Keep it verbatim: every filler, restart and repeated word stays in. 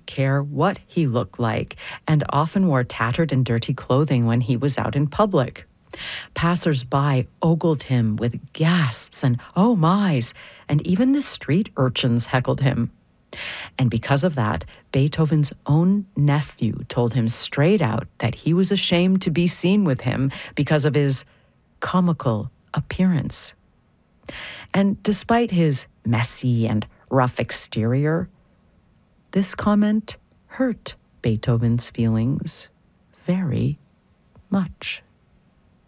care what he looked like and often wore tattered and dirty clothing when he was out in public. Passers-by ogled him with gasps and oh my's, and even the street urchins heckled him. And because of that, Beethoven's own nephew told him straight out that he was ashamed to be seen with him because of his comical appearance. And despite his messy and rough exterior, this comment hurt Beethoven's feelings very much.